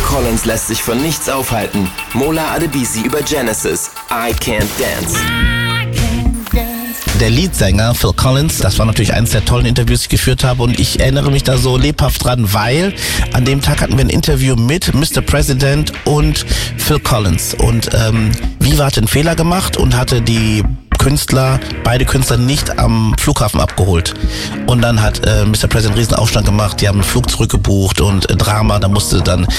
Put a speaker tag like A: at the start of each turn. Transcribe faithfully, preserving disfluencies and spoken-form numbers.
A: Collins lässt sich von nichts aufhalten. Mola Adebisi über Genesis, I Can't Dance.
B: Der Leadsänger Phil Collins, das war natürlich eines der tollen Interviews, die ich geführt habe, und ich erinnere mich da so lebhaft dran, weil an dem Tag hatten wir ein Interview mit Mister President und Phil Collins, und ähm, Viva hatte einen Fehler gemacht und hatte die Künstler, beide Künstler nicht am Flughafen abgeholt. Und dann hat äh, Mister President einen Riesenaufstand gemacht, die haben einen Flug zurückgebucht und äh, Drama, da musste dann